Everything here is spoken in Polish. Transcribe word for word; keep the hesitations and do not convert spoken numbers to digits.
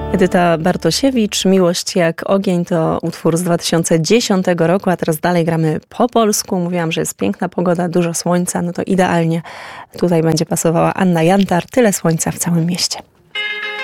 Edyta Bartosiewicz, Miłość jak ogień to utwór z dwa tysiące dziesiątego roku, a teraz dalej gramy po polsku. Mówiłam, że jest piękna pogoda, dużo słońca, no to idealnie tutaj będzie pasowała Anna Jantar, Tyle słońca w całym mieście.